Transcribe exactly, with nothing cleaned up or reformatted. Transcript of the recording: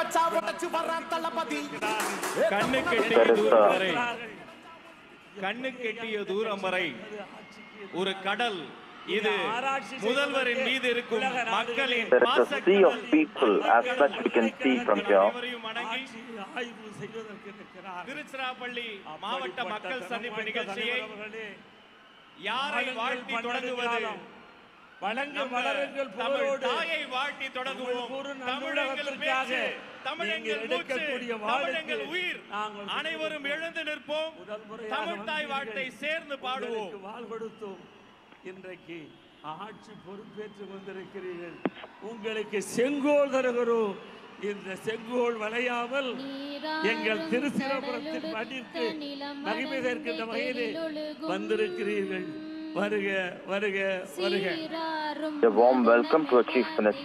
கண்ணு கெட்டிய தூரம் வரை கண்ணு கெட்டிய தூரம் வரை ஒரு கடல் இது முதல்வரின் மீது இருக்கும் மக்களின் sea of people as such we can see from here. Tiruchirappalli மாவட்ட மக்கள் சந்திப்பு நிகழ்ச்சியை யாரை வாழ்த்தி தொடங்குவது வளங்கள் வளருங்கள் புகழோடு தாயை வாழ்த்தி தொடங்குவோம். தமிழர்கள் பேச்சு, தமிழங்கள் மூச்சு, தமிழங்கள் உயிர். அனைவரும் எழுந்து நிற்போம். தமிழ் தாய் வாழ்த்தை சேர்ந்து பாடுவோம். வாழ் கொடுத்தோம். இன்றைக்கு ஆட்சி பொறுப்பேற்று வந்திருக்கிறீர்கள். உங்களுக்கு செங்கோல் தருகிறோம். இந்த செங்கோல் வளையாமல் எங்கள் திருச்சிராப்பள்ளி மண்ணிற்கு மகிமை சேர்க்கின்ற வகையிலே வந்திருக்கிறீர்கள். வருக வருக வருக. A warm welcome to our Chief Minister.